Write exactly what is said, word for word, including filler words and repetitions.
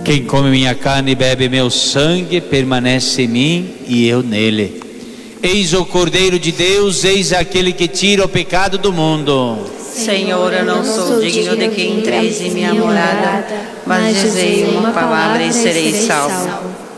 Quem come minha carne e bebe meu sangue permanece em mim e eu nele. Eis o Cordeiro de Deus, eis aquele que tira o pecado do mundo. Senhor, eu não sou digno de que entreis em minha morada, mas dizei uma palavra e serei salvo.